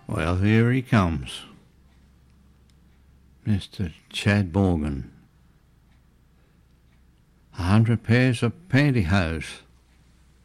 Well, here he comes. Mr. Chad Morgan. 100 pairs of pantyhose.